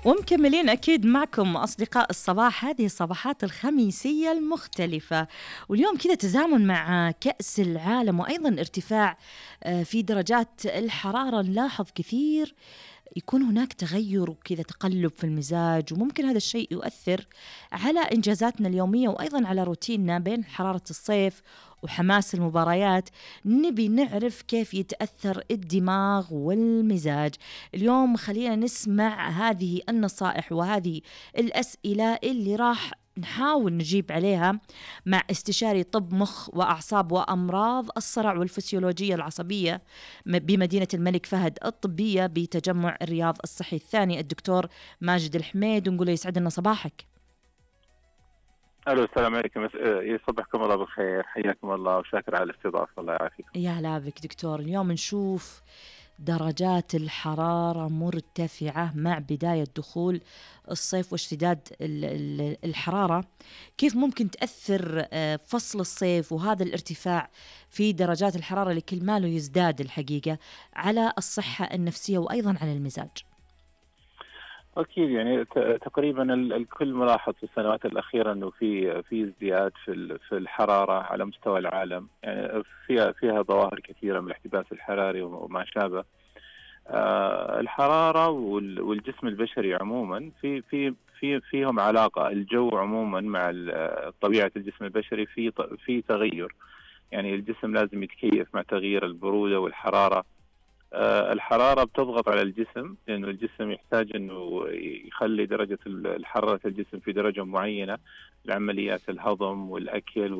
ومكملين أكيد معكم أصدقاء الصباح، هذه الصباحات الخميسية المختلفة، واليوم كذا تزامن مع كأس العالم وأيضا ارتفاع في درجات الحرارة. نلاحظ كثير يكون هناك تغير وكذا تقلب في المزاج، وممكن هذا الشيء يؤثر على إنجازاتنا اليومية وأيضا على روتيننا بين حرارة الصيف وحماس المباريات. نبي نعرف كيف يتأثر الدماغ والمزاج. اليوم خلينا نسمع هذه النصائح وهذه الأسئلة اللي راح نحاول نجيب عليها مع استشاري طب مخ وأعصاب وأمراض الصرع والفسيولوجية العصبية بمدينة الملك فهد الطبية بتجمع الرياض الصحي الثاني، الدكتور ماجد الحميد، ونقول يسعد لنا صباحك. الو، السلام عليكم. يصبحكم الله بالخير، حياكم الله وشاكر على الاستضافه، الله يعافيكم. يا هلا بك دكتور. اليوم نشوف درجات الحرارة مرتفعة مع بداية دخول الصيف واشتداد الحرارة. كيف ممكن تأثر فصل الصيف وهذا الارتفاع في درجات الحرارة اللي كل ماله يزداد الحقيقة على الصحة النفسية وأيضا على المزاج؟ اكيد، يعني تقريبا الكل ملاحظ في السنوات الاخيره انه في ازدياد في الحراره على مستوى العالم، يعني فيها ظواهر كثيره من الاحتباس الحراري وما شابه. الحراره والجسم البشري عموما فيهم علاقه. الجو عموما مع طبيعه الجسم البشري في تغير، يعني الجسم لازم يتكيف مع تغيير البروده والحراره. الحرارة بتضغط على الجسم، لأنه الجسم يحتاج أنه يخلي درجة الحرارة الجسم في درجة معينة لعمليات الهضم والأكل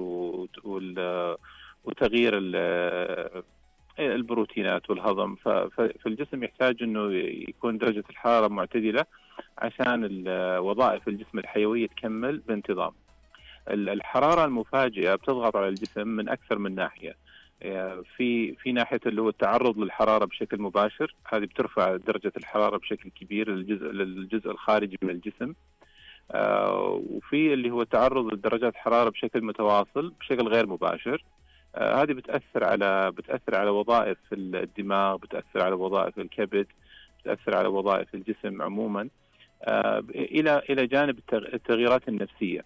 وتغيير البروتينات والهضم. فالجسم يحتاج أنه يكون درجة الحرارة معتدلة عشان وظائف الجسم الحيوية تكمل بانتظام. الحرارة المفاجئة بتضغط على الجسم من أكثر من ناحية. في ناحية اللي هو التعرض للحرارة بشكل مباشر، هذه بترفع درجة الحرارة بشكل كبير للجزء الخارجي من الجسم. وفي اللي هو التعرض لدرجات حرارة بشكل متواصل بشكل غير مباشر. هذه بتأثر على وظائف الدماغ، بتأثر على وظائف الكبد، بتأثر على وظائف الجسم عموما، إلى جانب التغييرات النفسية.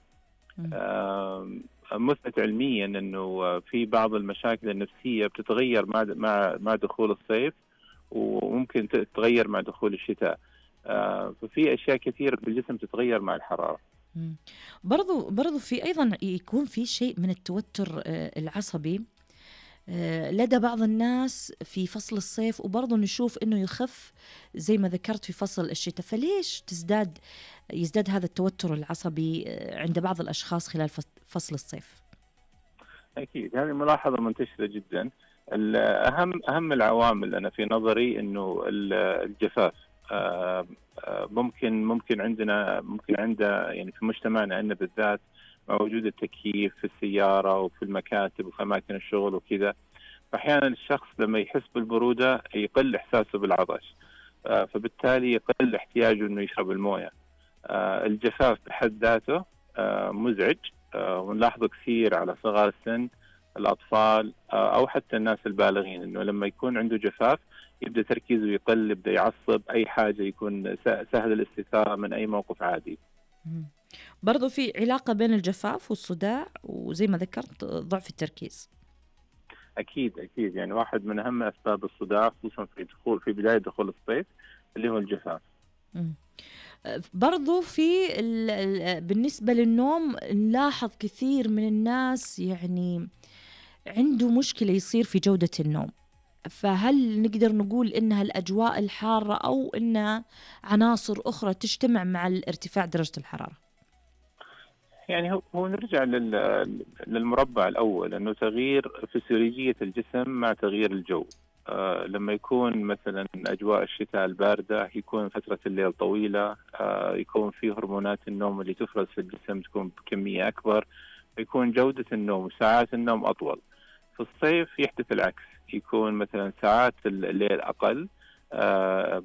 مثبت علميا انه في بعض المشاكل النفسيه بتتغير مع دخول الصيف، وممكن تتغير مع دخول الشتاء. ففي اشياء كثيره في الجسم تتغير مع الحراره. برضو في ايضا يكون في شيء من التوتر العصبي لدى بعض الناس في فصل الصيف، وبرضو نشوف انه يخف زي ما ذكرت في فصل الشتاء. فليش يزداد هذا التوتر العصبي عند بعض الأشخاص خلال فصل الصيف؟ أكيد هذه ملاحظة منتشرة جدا. أهم العوامل أنا في نظري إنه الجفاف. ممكن عند يعني في مجتمعنا عندنا بالذات، مع وجود التكييف في السيارة وفي المكاتب وفي أماكن الشغل وكذا، فأحيانا الشخص لما يحس بالبرودة يقل إحساسه بالعطش، فبالتالي يقل احتياجه إنه يشرب الموية. الجفاف بحد ذاته مزعج، ونلاحظه كثير على صغار السن، الأطفال أو حتى الناس البالغين، إنه لما يكون عنده جفاف يبدأ تركيزه يقل، يبدأ يعصب أي حاجة، يكون سهل الاستثارة من أي موقف عادي. برضو في علاقة بين الجفاف والصداع، وزي ما ذكرت ضعف التركيز. أكيد يعني واحد من أهم أسباب الصداع خصوصا في بداية دخول الصيف اللي هو الجفاف. برضو بالنسبة للنوم نلاحظ كثير من الناس يعني عنده مشكلة يصير في جودة النوم. فهل نقدر نقول إنها الأجواء الحارة أو إنها عناصر أخرى تجتمع مع الارتفاع درجة الحرارة؟ يعني هو نرجع للمربع الأول، أنه تغيير فسيولوجية الجسم مع تغيير الجو. لما يكون مثلا أجواء الشتاء الباردة، يكون فترة الليل طويلة، يكون في هرمونات النوم اللي تفرز في الجسم تكون بكمية أكبر، يكون جودة النوم وساعات النوم أطول. في الصيف يحدث العكس، يكون مثلا ساعات الليل أقل،